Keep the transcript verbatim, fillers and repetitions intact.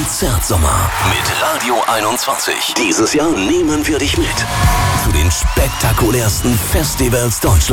Konzertsommer mit Radio einundzwanzig. Dieses Jahr nehmen wir dich mit zu den spektakulärsten Festivals Deutschlands.